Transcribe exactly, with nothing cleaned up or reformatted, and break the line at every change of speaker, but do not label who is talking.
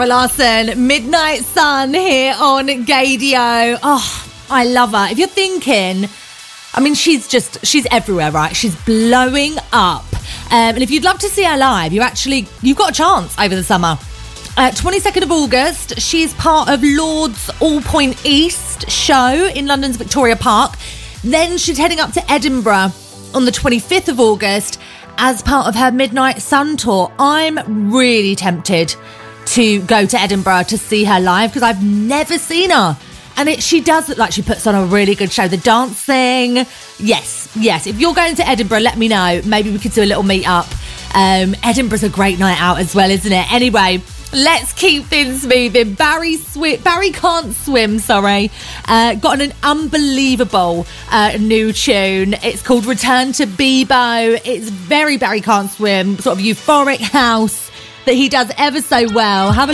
Larson, Midnight Sun here on Gaydio. Oh, I love her. If you're thinking, I mean, she's just, she's everywhere, right? She's blowing up. Um, and if you'd love to see her live, you actually, you've got a chance over the summer. Uh, twenty-second of August, she's part of Lord's All Point East show in London's Victoria Park. Then she's heading up to Edinburgh on the twenty-fifth of August as part of her Midnight Sun tour. I'm really tempted to go to Edinburgh to see her live because I've never seen her. And it, she does look like she puts on a really good show. The dancing, yes, yes. If you're going to Edinburgh, let me know. Maybe we could do a little meet up. Um, Edinburgh's a great night out as well, isn't it? Anyway, let's keep things moving. Barry Swi- Barry Can't Swim, sorry. Uh, got an unbelievable uh, new tune. It's called Return to Bebo. It's very Barry Can't Swim, sort of euphoric house that he does ever so well. Have a